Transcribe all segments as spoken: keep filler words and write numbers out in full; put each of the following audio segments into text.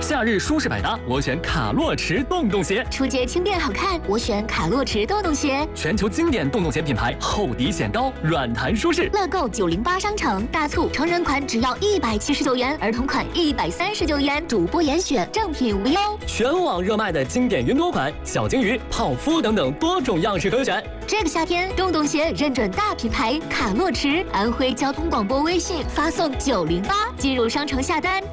夏日舒适百搭，我选卡洛驰洞洞鞋。 出街轻便好看，我选卡洛驰洞洞鞋。 全球经典洞洞鞋品牌，厚底显高，软弹舒适。 乐购九零八商城大促，成人款只要一百七十九元，儿童款一百三十九元，主播严选，正品无忧。 全网热卖的经典云朵款、小金鱼、泡芙等等多种样式可选。 这个夏天，洞洞鞋认准大品牌卡洛驰，安徽交通广播微信发送九零八进入商城下单。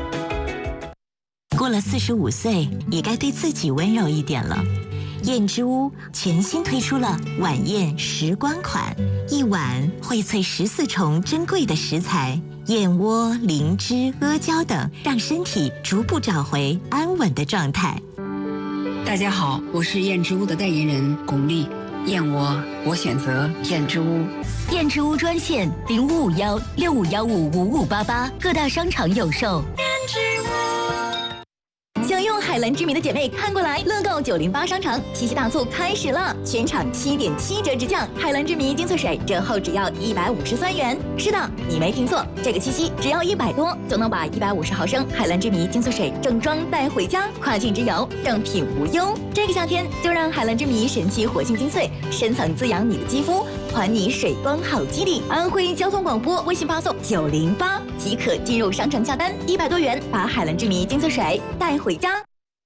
过了四十五岁，也该对自己温柔一点了。燕之屋全新推出了晚宴时光款，一碗荟萃十四重珍贵的食材，燕窝、灵芝、阿胶等，让身体逐步找回安稳的状态。 大家好，我是燕之屋的代言人巩俐。燕窝，我选择燕之屋。 燕之屋专线零五五幺六五幺五五五八八，各大商场有售。燕之屋。想用海蓝之谜的姐妹看过来，乐购九零八商城七夕大促开始了，全场七点七折直降，海蓝之谜精粹水折后只要一百五十三元。是的，你没听错，这个七夕只要一百多就能把一百五十毫升海蓝之谜精粹水正装带回家，跨境之游正品无忧。这个夏天就让海蓝之谜神奇活性精粹深层滋养你的肌肤，还你水光好肌理。安徽交通广播微信发送九零八即可进入商城下单，一百多元把海蓝之谜精粹水带回家。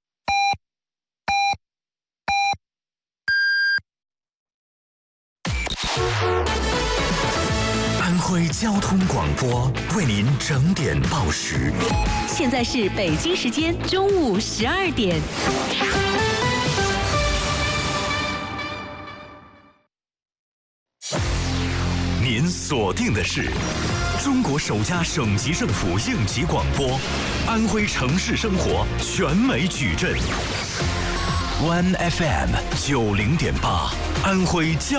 安徽交通广播为您整点报时。 现在是北京时间中午十二点。 您锁定的是中国首家省级政府应急广播，安徽城市生活全美矩阵 ，One F M 九零点八，安徽交。